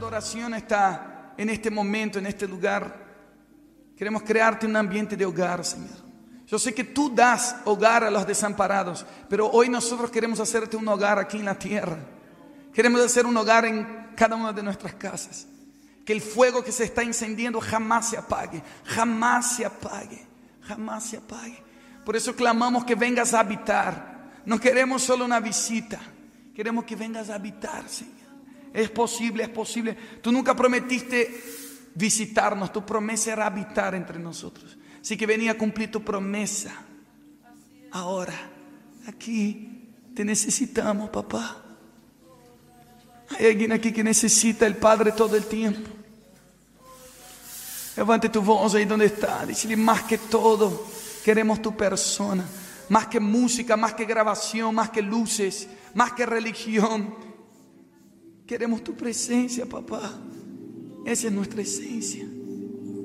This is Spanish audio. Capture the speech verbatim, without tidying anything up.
adoración está en este momento, en este lugar. Queremos crearte un ambiente de hogar, Señor. Yo sé que tú das hogar a los desamparados, pero hoy nosotros queremos hacerte un hogar aquí en la tierra. Queremos hacer un hogar en cada una de nuestras casas. Que el fuego que se está encendiendo jamás se apague, jamás se apague, jamás se apague. Por eso clamamos que vengas a habitar. No queremos solo una visita, queremos que vengas a habitar, Señor. Es posible, es posible. Tú nunca prometiste visitarnos, tu promesa era habitar entre nosotros. Así que venía a cumplir tu promesa. Ahora, aquí te necesitamos, papá. Hay alguien aquí que necesita el Padre todo el tiempo. Levante tu voz ahí donde está. Dígale, más que todo, queremos tu persona. Más que música, más que grabación, más que luces, más que religión. Queremos tu presencia, papá. Esa es nuestra esencia.